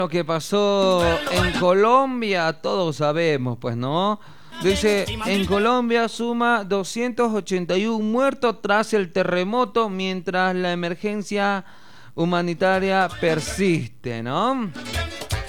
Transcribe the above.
Lo que pasó en Colombia, todos sabemos, pues, ¿no? Dice, en Colombia suma 281 muertos tras el terremoto, mientras la emergencia humanitaria persiste, ¿no?